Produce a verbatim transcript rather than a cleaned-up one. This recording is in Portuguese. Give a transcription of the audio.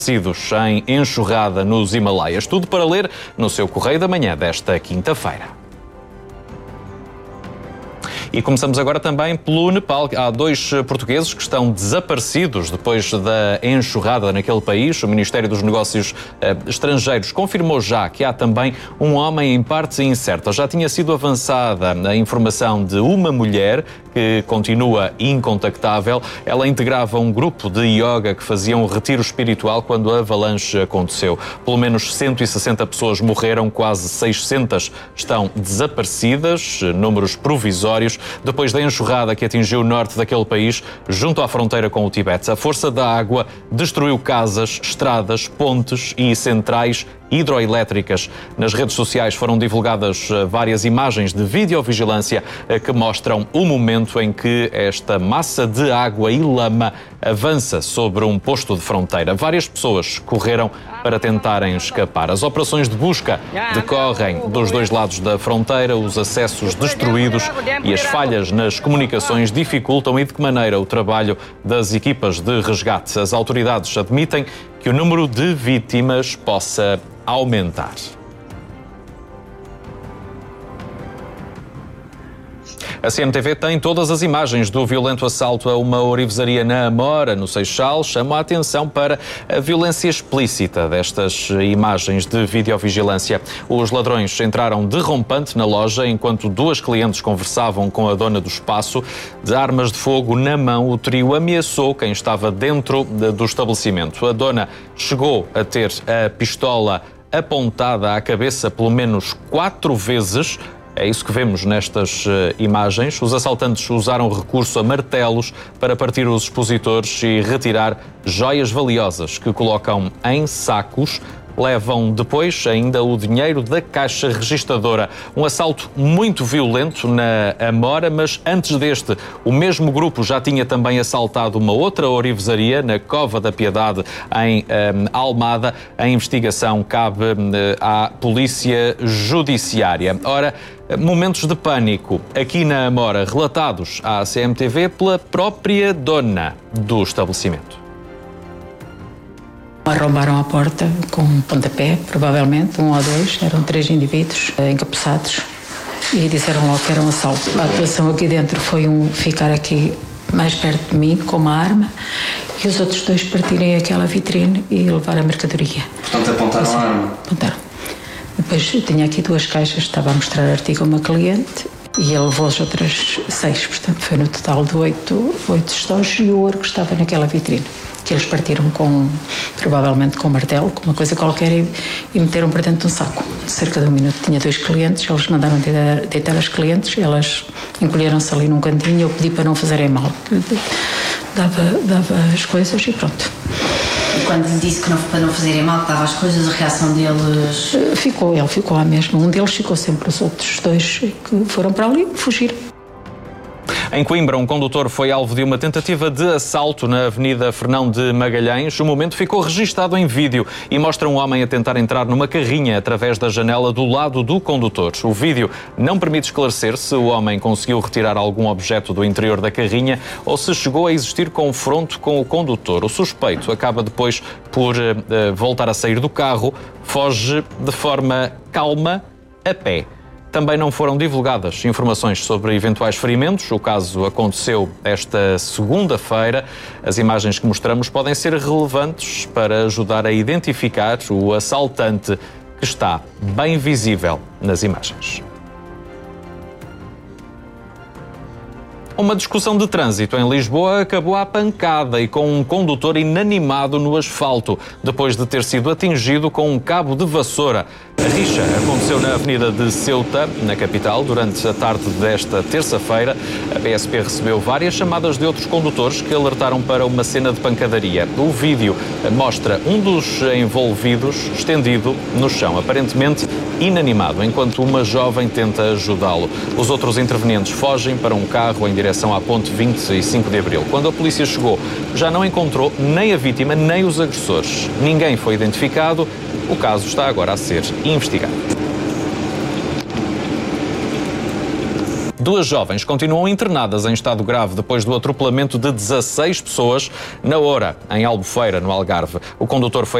em enxurrada nos Himalaias. Tudo para ler no seu Correio da Manhã desta quinta-feira. E começamos agora também pelo Nepal. Há dois portugueses que estão desaparecidos depois da enxurrada naquele país. O Ministério dos Negócios eh, Estrangeiros confirmou já que há também um homem em parte incerta. Já tinha sido avançada a informação de uma mulher que continua incontactável. Ela integrava um grupo de yoga que fazia um retiro espiritual quando a avalanche aconteceu. Pelo menos cento e sessenta pessoas morreram, quase seiscentas estão desaparecidas, números provisórios, depois da enxurrada que atingiu o norte daquele país, junto à fronteira com o Tibete. A força da água destruiu casas, estradas, pontes e centrais hidroelétricas. Nas redes sociais foram divulgadas várias imagens de videovigilância que mostram o momento em que esta massa de água e lama avança sobre um posto de fronteira. Várias pessoas correram para tentarem escapar. As operações de busca decorrem dos dois lados da fronteira, os acessos destruídos e as falhas nas comunicações dificultam e de que maneira o trabalho das equipas de resgate. As autoridades admitem que o número de vítimas possa aumentar. A C M T V tem todas as imagens do violento assalto a uma ourivesaria na Amora, no Seixal. Chama a atenção para a violência explícita destas imagens de videovigilância. Os ladrões entraram de rompante na loja enquanto duas clientes conversavam com a dona do espaço. De armas de fogo na mão, o trio ameaçou quem estava dentro do estabelecimento. A dona chegou a ter a pistola apontada à cabeça pelo menos quatro vezes. É isso que vemos nestas uh, imagens. Os assaltantes usaram recurso a martelos para partir os expositores e retirar joias valiosas que colocam em sacos. Levam depois ainda o dinheiro da caixa registradora. Um assalto muito violento na Amora, mas antes deste, o mesmo grupo já tinha também assaltado uma outra ourivesaria na Cova da Piedade, em um, Almada. A investigação cabe um, à Polícia Judiciária. Ora, momentos de pânico aqui na Amora, relatados à C M T V pela própria dona do estabelecimento. Arrombaram a porta com um pontapé, provavelmente, um ou dois, eram três indivíduos encapuçados e disseram logo que era um assalto. A atuação aqui dentro foi um ficar aqui mais perto de mim com uma arma e os outros dois partirem aquela vitrine e levar a mercadoria. Portanto, apontaram assim, a arma? Apontaram. Depois eu tinha aqui duas caixas, estava a mostrar artigo a uma cliente e ele levou as outras seis, portanto foi no total de oito, oito estojos e o ouro que estava naquela vitrine, que eles partiram com, provavelmente com um martelo, com uma coisa qualquer e, e meteram para dentro de um saco. Cerca de um minuto tinha dois clientes, eles mandaram deitar, deitar as clientes, elas encolheram-se ali num cantinho e eu pedi para não fazerem mal. Dava, dava as coisas e pronto. E quando lhe disse que não, para não fazerem mal, que dava as coisas, a reação deles... Ficou, ele ficou à mesma. Um deles ficou sempre, os outros dois que foram para ali fugir. Em Coimbra, um condutor foi alvo de uma tentativa de assalto na Avenida Fernão de Magalhães. O momento ficou registado em vídeo e mostra um homem a tentar entrar numa carrinha através da janela do lado do condutor. O vídeo não permite esclarecer se o homem conseguiu retirar algum objeto do interior da carrinha ou se chegou a existir confronto com o condutor. O suspeito acaba depois por uh, voltar a sair do carro, foge de forma calma, a pé. Também não foram divulgadas informações sobre eventuais ferimentos. O caso aconteceu esta segunda-feira. As imagens que mostramos podem ser relevantes para ajudar a identificar o assaltante que está bem visível nas imagens. Uma discussão de trânsito em Lisboa acabou à pancada e com um condutor inanimado no asfalto, depois de ter sido atingido com um cabo de vassoura. A rixa aconteceu na Avenida de Ceuta, na capital, durante a tarde desta terça-feira. A P S P recebeu várias chamadas de outros condutores que alertaram para uma cena de pancadaria. O vídeo mostra um dos envolvidos estendido no chão, aparentemente inanimado, enquanto uma jovem tenta ajudá-lo. Os outros intervenientes fogem para um carro em direção à ponte vinte e cinco de abril. Quando a polícia chegou, já não encontrou nem a vítima nem os agressores. Ninguém foi identificado. O caso está agora a ser investigado. Duas jovens continuam internadas em estado grave depois do atropelamento de dezasseis pessoas na Oura, em Albufeira, no Algarve. O condutor foi